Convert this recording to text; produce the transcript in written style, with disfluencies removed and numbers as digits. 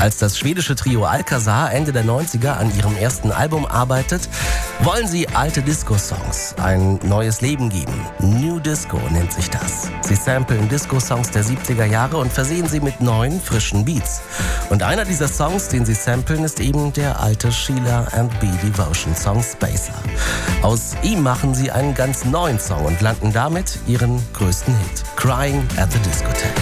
Als das schwedische Trio Alcazar Ende der 90er an ihrem ersten Album arbeitet, wollen sie alte Disco-Songs ein neues Leben geben. New Disco nennt sich das. Sie samplen Disco-Songs der 70er Jahre und versehen sie mit neuen, frischen Beats. Und einer dieser Songs, den sie samplen, ist eben der alte Sheila & B. Devotion Song Spacer. Aus ihm machen sie einen ganz neuen Song und landen damit ihren größten Hit, Crying at the Discotheque.